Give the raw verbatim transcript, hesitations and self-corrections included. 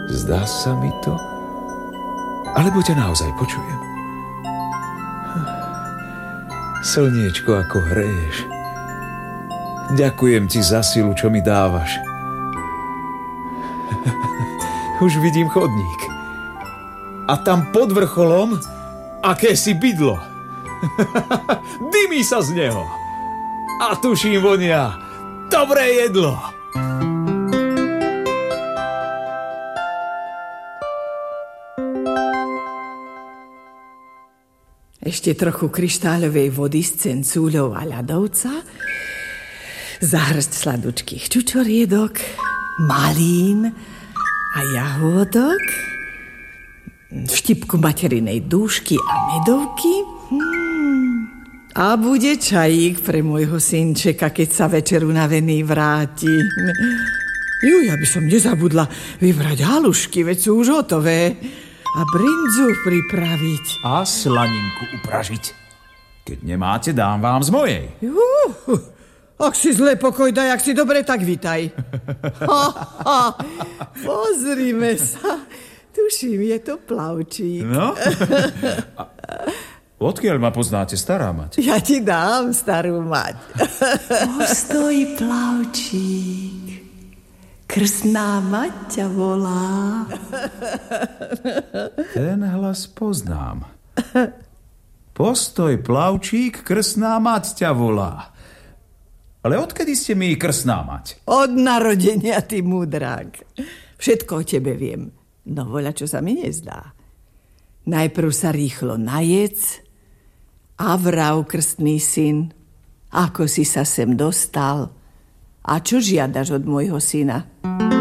Zdá sa mi to? Alebo ťa naozaj počujem? Slniečko, ako hreješ. Ďakujem ti za silu, čo mi dávaš. Už vidím chodník. A tam pod vrcholom akési bydlo. Dymí sa z neho. A tuším vonia dobré jedlo. Ešte trochu kryštáľovej vody s cencúľou a ľadovca, zahrst sladučkých čučoriedok, malín a jahôdok, štipku materinej dúšky a medovky. Hmm. A bude čajík pre môjho synčeka, keď sa večer unavený vráti. Ju, ja by som nezabudla vybrať halušky, veď sú už hotové. A brinzu pripraviť. A slaninku upražiť. Keď nemáte, dám vám z mojej. Uh, ak si zle pokoj daj, ak si dobre, tak vitaj. Ha, ha, pozrime sa. Tuším, je to plavčík. No? A odkiaľ ma poznáte, stará mať? Ja ti dám, starú mať. Postoj, plavčík. Krstná mať ťa volá. Ten hlas poznám. Postoj, plavčík, krstná mať ťa volá. Ale odkedy ste mi krstná mať? Od narodenia, ty múdrák. Všetko o tebe viem. No voľa, čo sa mi nezdá. Najprv sa rýchlo najedz a vrav, krstný syn, ako si sa sem dostal. A čo žiadaš od môjho syna?